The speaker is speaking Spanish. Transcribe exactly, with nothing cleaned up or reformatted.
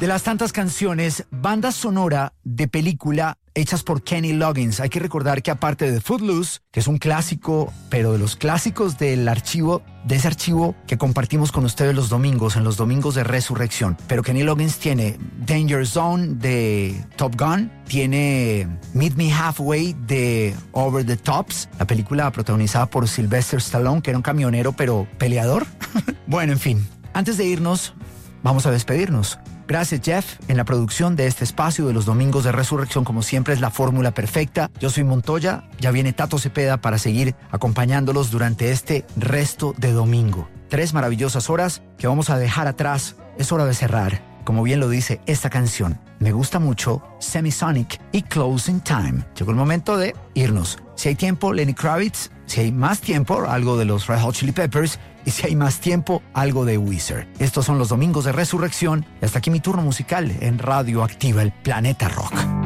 De las tantas canciones, banda sonora de película hechas por Kenny Loggins. Hay que recordar que aparte de Footloose, que es un clásico, pero de los clásicos del archivo, de ese archivo que compartimos con ustedes los domingos, en los domingos de Resurrección. Pero Kenny Loggins tiene Danger Zone de Top Gun, tiene Meet Me Halfway de Over the Tops, la película protagonizada por Sylvester Stallone, que era un camionero pero peleador. Bueno, en fin, antes de irnos, vamos a despedirnos. Gracias, Jeff, en la producción de este espacio de los domingos de Resurrección. Como siempre, es la fórmula perfecta. Yo soy Montoya, ya viene Tato Cepeda para seguir acompañándolos durante este resto de domingo. Tres maravillosas horas que vamos a dejar atrás. Es hora de cerrar, como bien lo dice esta canción. Me gusta mucho Semisonic y Closing Time. Llegó el momento de irnos. Si hay tiempo, Lenny Kravitz. Si hay más tiempo, algo de los Red Hot Chili Peppers. Y si hay más tiempo, algo de Weezer. Estos son los domingos de Resurrección. Y hasta aquí mi turno musical en Radio Activa, el Planeta Rock.